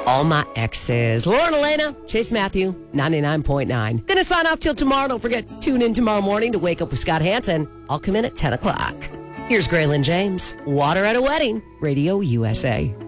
All my exes. Lauren Elena, Chase Matthew, 99.9. Gonna sign off till tomorrow. Don't forget, tune in tomorrow morning to Wake Up with Scott Hansen. I'll come in at 10 o'clock. Here's Graylin James. Water at a Wedding, Radio USA.